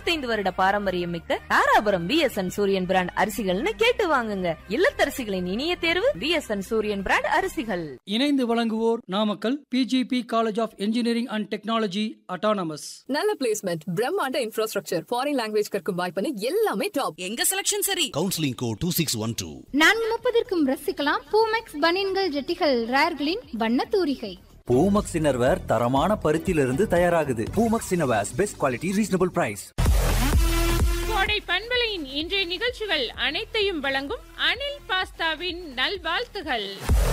75 வருட பாரம்பரியம் மிக்க தாராபுரம் பிஎஸ்என் சூரியன் பிராண்ட் அரிசிகள்னு கேட்டு வாங்குங்க. இல்லத்தரசிகளின் இனிய தேர்வு பிஎஸ்என் சூரியன் பிராண்ட் அரிசிகள். இணைந்து வழங்குவோர் Namakkal PGP college of engineering and technology autonomous. நல்ல பிளேஸ்மெண்ட், பிரம்மாண்ட இன்ஃப்ராஸ்ட்ரக்சர், ஃபாரின் லாங்குவேஜ் கற்கும் வாய்ப்பு எல்லாமே டாப். எங்க செலக்ஷன் சரி. Counselling code 2612. 4:30 ரசிக்கலாம் பூமெக்ஸ் பனியன்கள் ஜெட்டிகள் ரேர்களின் வண்ண தூரிகை. பூமக்ஸ் இன்னர்வேர் தரமான பருத்தியிலிருந்து தயாராகுது. Poomex innerwears best quality reasonable price. கோடை பண்பலையின் இன்றைய நிகழ்ச்சிகள் அனைத்தையும் வழங்கும் அனில் பாஸ்தாவின் நல்வாழ்த்துகள்.